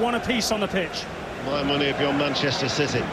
one apiece on the pitch. My money if you're Manchester City.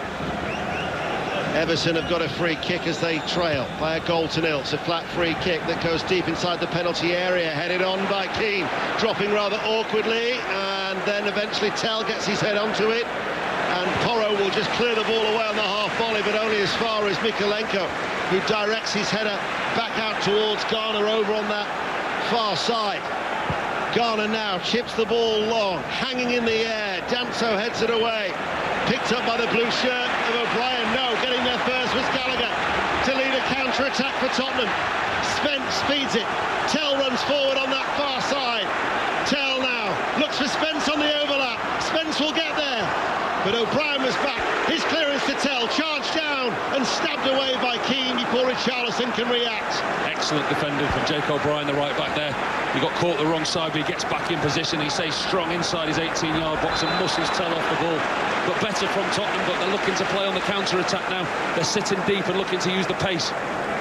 Everton have got a free kick as they trail by a goal to nil. It's a flat free kick that goes deep inside the penalty area, headed on by Keane, dropping rather awkwardly, and then eventually Tell gets his head onto it, and Porro will just clear the ball away on the half volley, but only as far as Mykolenko, who directs his header back out towards Garner over on that far side. Garner now chips the ball long, hanging in the air. Danso heads it away. Picked up by the blue shirt of O'Brien. No, getting there first was Gallagher to lead a counter-attack for Tottenham. Spence speeds it. Tell runs forward on that far side. Tell now looks for Spence on the overlap. Spence will get there, but O'Brien was back. His clearance to Tell, charged down and stabbed away by Keane before Richarlison can react. Excellent defending from Jake O'Brien, the right back there. He got caught the wrong side, but he gets back in position. He stays strong inside his 18-yard box and muscles Tell off the ball. But better from Tottenham, but they're looking to play on the counter-attack now. They're sitting deep and looking to use the pace.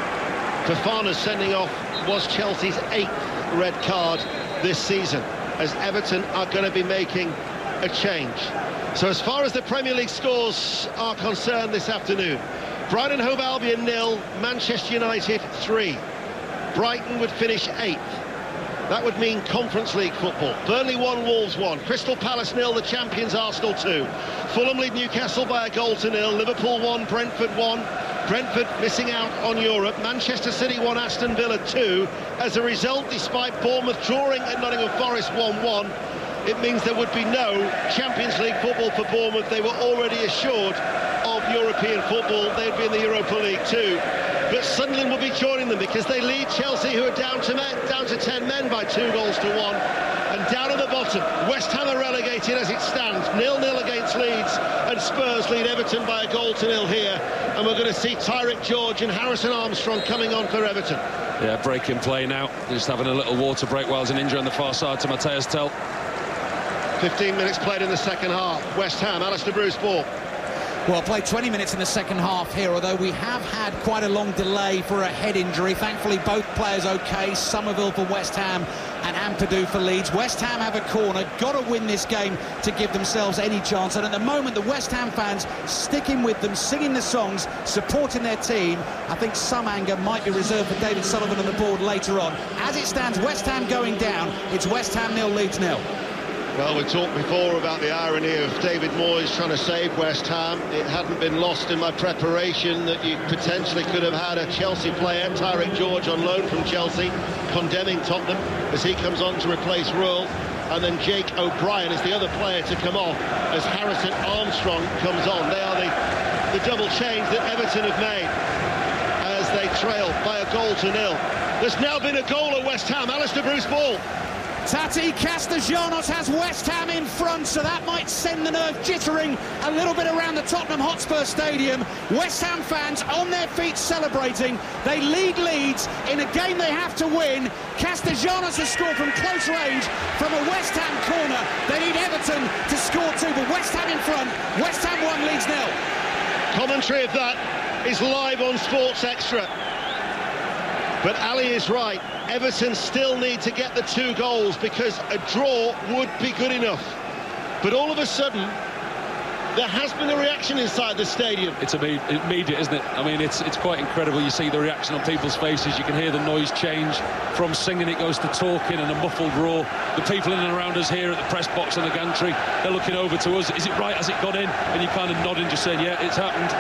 Fofana's sending off was Chelsea's 8th red card this season, as Everton are going to be making a change. So as far as the Premier League scores are concerned this afternoon, Brighton Hove Albion 0, Manchester United 3. Brighton would finish 8th. That would mean Conference League football. Burnley 1, Wolves 1. Crystal Palace 0, the champions Arsenal 2. Fulham lead Newcastle by a goal to nil. Liverpool 1, Brentford 1. Brentford missing out on Europe. Manchester City 1, Aston Villa 2. As a result, despite Bournemouth drawing at Nottingham Forest 1-1, it means there would be no Champions League football for Bournemouth. They were already assured of European football. They'd be in the Europa League too. But Sunderland will be joining them because they lead Chelsea, who are down to 10 men by 2 goals to 1. And down at the bottom, West Ham are relegated as it stands, 0-0 against Leeds, and Spurs lead Everton by a goal to 0 here. And we're going to see Tyrick George and Harrison Armstrong coming on for Everton. Yeah, breaking play now. Just having a little water break while there's an injury on the far side to Matthias Tell. 15 minutes played in the second half. West Ham, Alistair Bruce ball. Well, played 20 minutes in the second half here, although we have had quite a long delay for a head injury. Thankfully, both players okay. Somerville for West Ham and Ampadu for Leeds. West Ham have a corner, got to win this game to give themselves any chance. And at the moment, the West Ham fans sticking with them, singing the songs, supporting their team. I think some anger might be reserved for David Sullivan on the board later on. As it stands, West Ham going down. It's West Ham 0, Leeds 0. Well, we talked before about the irony of David Moyes trying to save West Ham. It hadn't been lost in my preparation that you potentially could have had a Chelsea player, Tyrick George, on loan from Chelsea, condemning Tottenham as he comes on to replace Ruhl. And then Jake O'Brien is the other player to come off as Harrison Armstrong comes on. They are the double change that Everton have made as they trail by a goal to 0. There's now been a goal at West Ham. Alistair Bruce ball. Tati Castellanos has West Ham in front, so that might send the nerve jittering a little bit around the Tottenham Hotspur Stadium. West Ham fans on their feet celebrating. They lead Leeds in a game they have to win. Castellanos has scored from close range from a West Ham corner. They need Everton to score too, but West Ham in front. West Ham 1, Leeds 0. Commentary of that is live on Sports Extra. But Ali is right. Everton still need to get the 2 goals because a draw would be good enough. But all of a sudden, there has been a reaction inside the stadium. It's immediate, isn't it? I mean, it's quite incredible. You see the reaction on people's faces. You can hear the noise change. From singing, it goes to talking and a muffled roar. The people in and around us here at the press box and the gantry, they're looking over to us. Is it right? Has it gone in? And you kind of nodding, just saying, yeah, it's happened.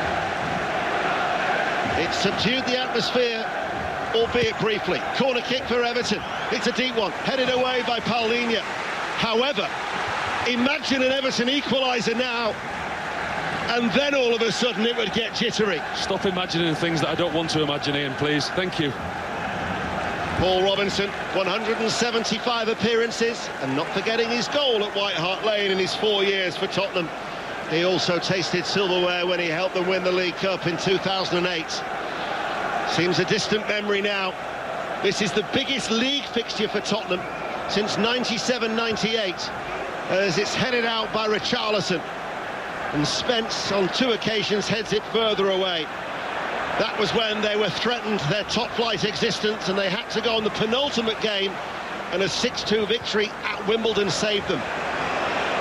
It's subdued the atmosphere, albeit briefly. Corner kick for Everton. It's a deep one, headed away by Paulinho. However, imagine an Everton equaliser now, and then all of a sudden it would get jittery. Stop imagining things that I don't want to imagine, Ian, please. Thank you. Paul Robinson, 175 appearances, and not forgetting his goal at White Hart Lane in his 4 years for Tottenham. He also tasted silverware when he helped them win the League Cup in 2008. Seems a distant memory now. This is the biggest league fixture for Tottenham since 97-98, as it's headed out by Richarlison. And Spence, on 2 occasions, heads it further away. That was when they were threatened their top-flight existence, and they had to go on the penultimate game, and a 6-2 victory at Wimbledon saved them.